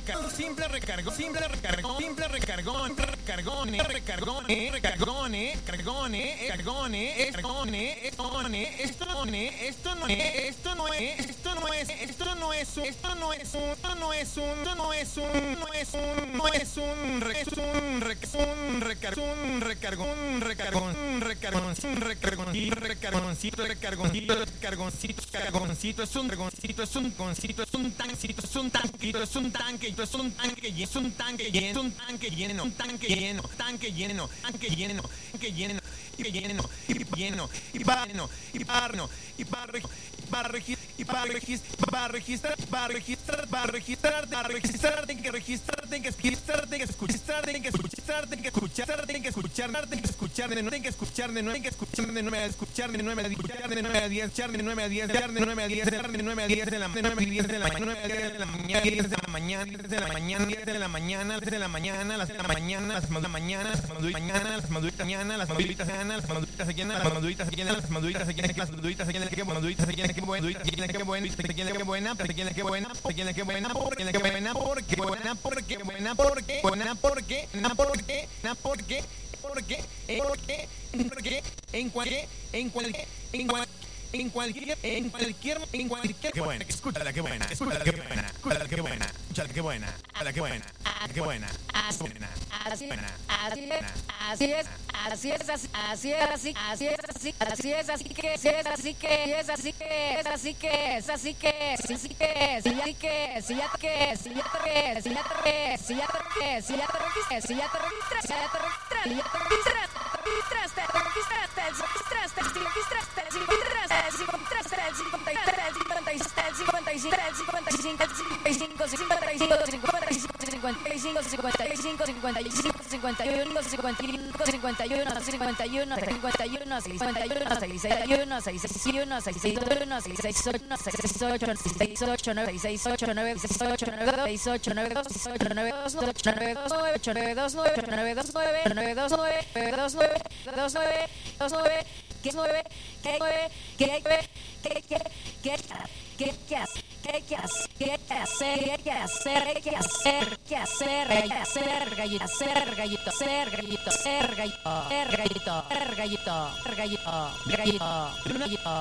recargo, simple recargo, simple recargo, simple recargón, recargone, recargone, recargone, cargone, cargone, cargone, estone, estone, esto no es, esto no es, esto no es, esto no es un, esto no es un, esto no es un, esto no es un, no es un, no es un, es un recargo, un recargo, un recargón, un recargón, un recargoncito, recargoncito, recargoncito, recargoncito, cargoncito, es un recargoncito, es un concito, es un tancito, es un tanquito, es un tanque, es un tanque, es un tanque lleno, es un tanque lleno, un tanque lleno, tanque lleno, tanque lleno, tanque lleno, y lleno, y lleno, y barno, y barno, y barre, va a registrar, tengo que registrar, tengo que escuchar, tengo que escuchar, tengo que escuchar, tengo que escuchar, tengo que escuchar, tengo que escuchar de nuevo, tengo que escuchar de nuevo, tengo que escuchar de nuevo, escuchar de nuevo, escuchar de 9 a 10, echar de 9 a 10, echar de 9 a 10, echar de 9 a 10 de la mañana, 10 de la mañana, 10 de la mañana, 10 de la mañana, 10 de la mañana, 10 de la mañana, 10 de la mañana, las de la mañana, las de la mañana, las mañana, las maduitas mañana, las maduitas mañana, las maduitas se llenan, las maduitas se llenan, las maduitas se llenan, las maduitas se llenan, que maduitas se llenan, que buena, se llenan, que buena, se llenan, que buena, se llenan, que buena, se llenan, que buena, porque buena, porque buena, porque buena, porque buena, porque na porque na porque porque en cualquier qué buena, escúchala, qué buena, escúchala, qué buena, escúchala, qué buena, escúchala, qué buena, escúchala, qué buena, qué buena, así es, así es, así es, así es, así es, así, así es, así que, es así que, es así que, es así que, es así que, sí, sí que, sí, ya que, sí, ya que, sí, ya te, sí, ya te, sí, ya te, sí, ya te registras, sí, ya te registras, sí, ya te registras, sí, ya te registras, te registraste, el gallito.